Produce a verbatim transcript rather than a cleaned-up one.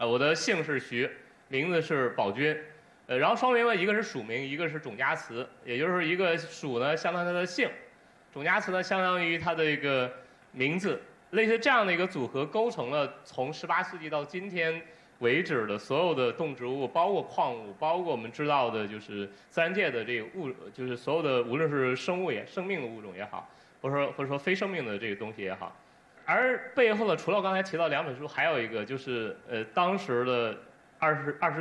呃，我的姓是徐，名字是宝军。呃，然后双名呢，一个是属名，一个是种加词，也就是一个属呢相当于它的姓，种加词呢相当于它的一个名字，类似这样的一个组合，构成了从十八世纪到今天为止的所有的动植物，包括矿物，包括我们知道的就是自然界的这个物，就是所有的无论是生物也生命的物种也好，或者说或者说非生命的这个东西也好。而背后的除了刚才提到两本书，还有一个就是呃当时的二十二十